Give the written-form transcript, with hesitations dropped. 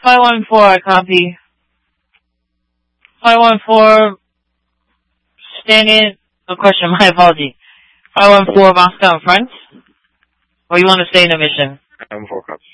514, I copy. 514, stand in. No question, my apology. 514, Moscow in front. Or you want to stay in a mission? 4 cops.